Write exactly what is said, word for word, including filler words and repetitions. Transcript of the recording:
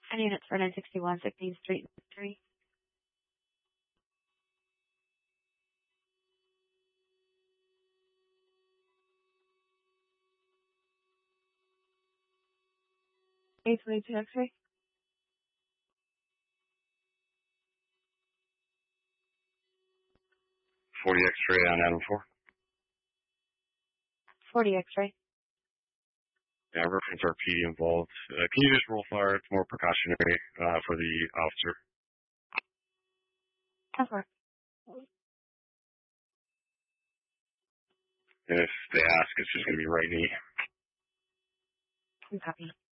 ten units for nine sixty-one sixteenth Street, three. eight twenty-two X-ray. forty X-ray on Adam four. forty X-ray. Yeah, reference R P D involved. Uh, can you just roll fire? It's more precautionary uh, for the officer. That's right. And if they ask, it's just going to be right knee. I'm happy.